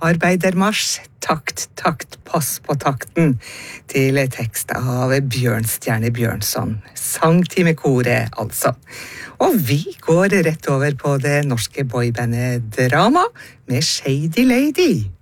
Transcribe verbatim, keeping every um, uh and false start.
Arbeidermarsj, takt, takt, pass på takten, til tekst av Bjørnstjerne Bjørnson. Sangtimekoret, altså. Og vi går rett over på det norske boybandet Drama med Shady Lady.